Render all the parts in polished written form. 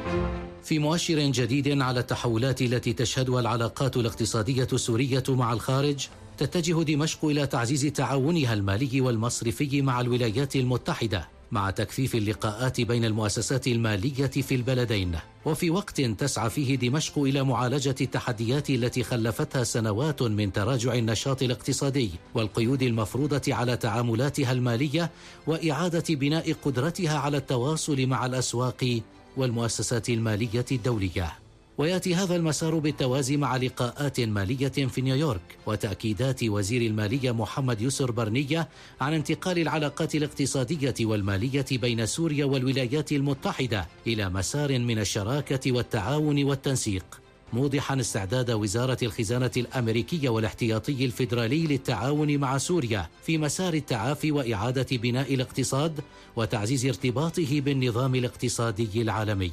في مؤشر جديد على التحولات التي تشهدها العلاقات الاقتصادية السورية مع الخارج، تتجه دمشق إلى تعزيز تعاونها المالي والمصرفي مع الولايات المتحدة، مع تكثيف اللقاءات بين المؤسسات المالية في البلدين، وفي وقت تسعى فيه دمشق إلى معالجة التحديات التي خلفتها سنوات من تراجع النشاط الاقتصادي والقيود المفروضة على تعاملاتها المالية، وإعادة بناء قدرتها على التواصل مع الأسواق والمؤسسات المالية الدولية. ويأتي هذا المسار بالتوازي مع لقاءات مالية في نيويورك وتأكيدات وزير المالية محمد يسر برنية عن انتقال العلاقات الاقتصادية والمالية بين سوريا والولايات المتحدة إلى مسار من الشراكة والتعاون والتنسيق، موضحا استعداد وزارة الخزانة الأمريكية والاحتياطي الفيدرالي للتعاون مع سوريا في مسار التعافي وإعادة بناء الاقتصاد وتعزيز ارتباطه بالنظام الاقتصادي العالمي.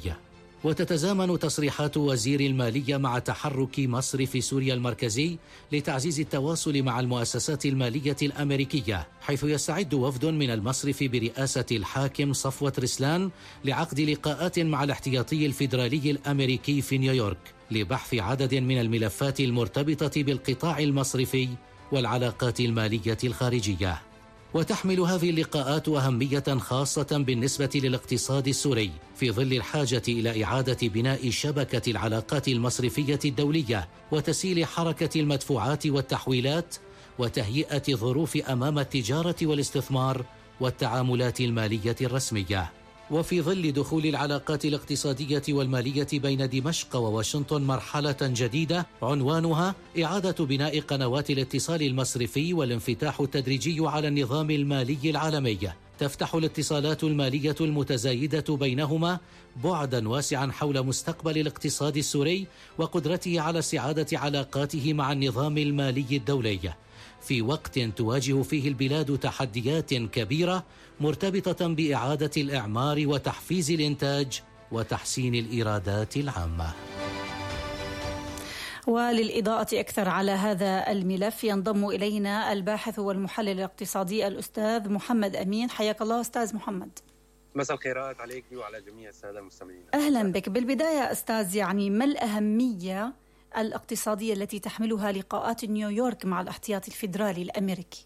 وتتزامن تصريحات وزير المالية مع تحرك مصرف سوريا المركزي لتعزيز التواصل مع المؤسسات المالية الأمريكية، حيث يستعد وفد من المصرف برئاسة الحاكم صفوة رسلان لعقد لقاءات مع الاحتياطي الفيدرالي الأمريكي في نيويورك لبحث عدد من الملفات المرتبطة بالقطاع المصرفي والعلاقات المالية الخارجية. وتحمل هذه اللقاءات أهمية خاصة بالنسبة للاقتصاد السوري في ظل الحاجة إلى إعادة بناء شبكة العلاقات المصرفية الدولية وتسهيل حركة المدفوعات والتحويلات وتهيئة ظروف أمام التجارة والاستثمار والتعاملات المالية الرسمية. وفي ظل دخول العلاقات الاقتصادية والمالية بين دمشق وواشنطن مرحلة جديدة عنوانها إعادة بناء قنوات الاتصال المصرفي والانفتاح التدريجي على النظام المالي العالمي، تفتح الاتصالات المالية المتزايدة بينهما بعدا واسعا حول مستقبل الاقتصاد السوري وقدرته على استعادة علاقاته مع النظام المالي الدولي، في وقت تواجه فيه البلاد تحديات كبيرة مرتبطة بإعادة الإعمار وتحفيز الإنتاج وتحسين الإيرادات العامة. وللإضاءة أكثر على هذا الملف ينضم إلينا الباحث والمحلل الاقتصادي الأستاذ محمد أمين. حياك الله أستاذ محمد. مساء الخيرات عليك وعلى جميع السادة المستمعين. أهلا بك. بالبداية أستاذ، يعني ما الأهمية الاقتصادية التي تحملها لقاءات نيويورك مع الاحتياطي الفيدرالي الأمريكي؟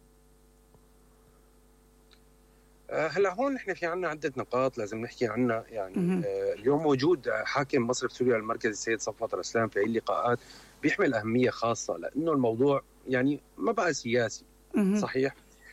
هلا هون نحن في عنا عدة نقاط لازم نحكي عنها. يعني اليوم وجود حاكم مصرف سوريا المركزي السيد صفوة رسلان في هذه اللقاءات بيحمل أهمية خاصة، لأنه الموضوع يعني ما بقى سياسي. صحيح.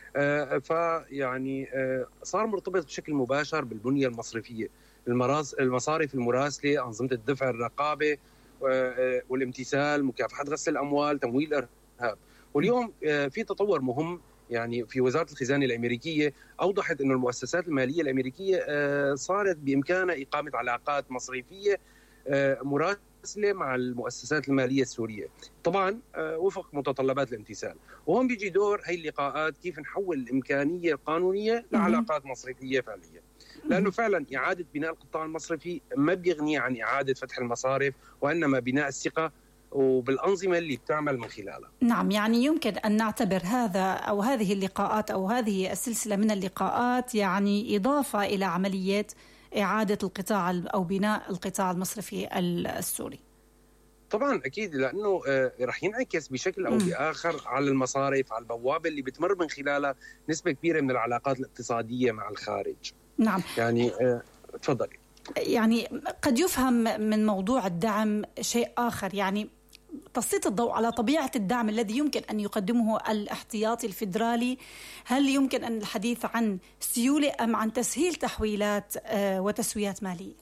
فيعني صار مرتبط بشكل مباشر بالبنية المصرفية، المصارف المراسلة، أنظمة الدفع، الرقابة والامتثال، مكافحة غسل الأموال، تمويل الإرهاب. واليوم في تطور مهم يعني في وزارة الخزانة الأمريكية أوضحت أن المؤسسات المالية الأمريكية صارت بإمكانها إقامة علاقات مصرفية مراسلة مع المؤسسات المالية السورية، طبعا وفق متطلبات الامتثال. وهون بيجي دور هاي اللقاءات كيف نحول الإمكانية القانونية لعلاقات مصرفية فعلية، لأنه فعلا إعادة بناء القطاع المصرفي ما بيغني عن إعادة فتح المصارف، وإنما بناء الثقة وبالأنظمة اللي بتعمل من خلالها. نعم، يعني يمكن أن نعتبر هذا أو هذه اللقاءات أو هذه السلسلة من اللقاءات يعني إضافة إلى عملية إعادة القطاع أو بناء القطاع المصرفي السوري. طبعا أكيد، لأنه رح ينعكس بشكل أو بآخر على المصارف، على البوابة اللي بتمر من خلالها نسبة كبيرة من العلاقات الاقتصادية مع الخارج. نعم. يعني تفضلي. يعني قد يفهم من موضوع الدعم شيء آخر، يعني تسليط الضوء على طبيعة الدعم الذي يمكن أن يقدمه الاحتياطي الفيدرالي. هل يمكن أن الحديث عن سيولة أم عن تسهيل تحويلات وتسويات مالية؟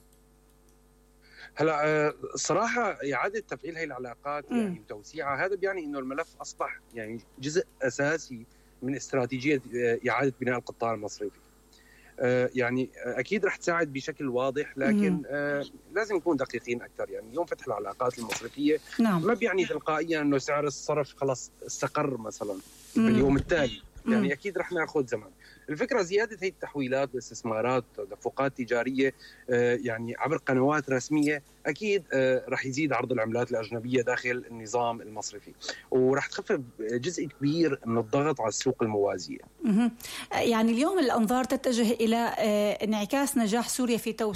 هلا صراحة إعادة تفعيل هاي العلاقات يعني وتوسيعها، هذا بيعني إنه الملف أصبح يعني جزء أساسي من استراتيجية إعادة بناء القطاع المصرفي. يعني أكيد رح تساعد بشكل واضح، لكن لازم نكون دقيقين أكثر. يعني يوم فتح العلاقات المصرفية ما بيعني تلقائيا أنه سعر الصرف خلاص استقر مثلا باليوم التالي، يعني أكيد رح ناخذ زمان. الفكرة زيادة هي التحويلات والاستثمارات وتدفقات تجارية يعني عبر قنوات رسمية، أكيد رح يزيد عرض العملات الأجنبية داخل النظام المصرفي، ورح تخفف جزء كبير من الضغط على السوق الموازية. يعني اليوم الأنظار تتجه إلى انعكاس نجاح سوريا في